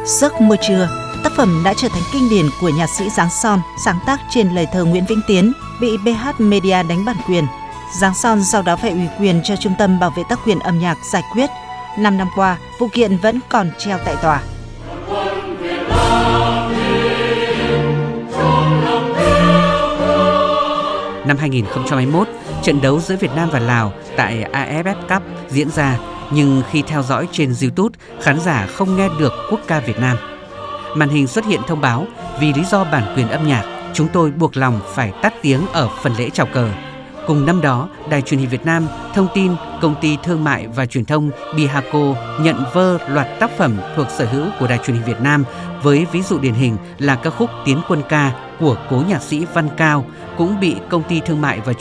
Giấc mơ trưa, tác phẩm đã trở thành kinh điển của nhạc sĩ Giáng Son, sáng tác trên lời thơ Nguyễn Vĩnh Tiến, bị BH Media đánh bản quyền. Giáng Son sau đó phải ủy quyền cho Trung tâm Bảo vệ tác quyền âm nhạc giải quyết. 5 năm qua, vụ kiện vẫn còn treo tại tòa. Năm 2021, trận đấu giữa Việt Nam và Lào tại AFF Cup diễn ra, nhưng khi theo dõi trên YouTube, khán giả không nghe được quốc ca Việt Nam. Màn hình xuất hiện thông báo, vì lý do bản quyền âm nhạc, chúng tôi buộc lòng phải tắt tiếng ở phần lễ chào cờ. Cùng năm đó, Đài Truyền hình Việt Nam thông tin công ty thương mại và truyền thông Bihaco nhận vơ loạt tác phẩm thuộc sở hữu của Đài Truyền hình Việt Nam, với ví dụ điển hình là ca khúc Tiến quân ca của cố nhạc sĩ Văn Cao cũng bị công ty thương mại và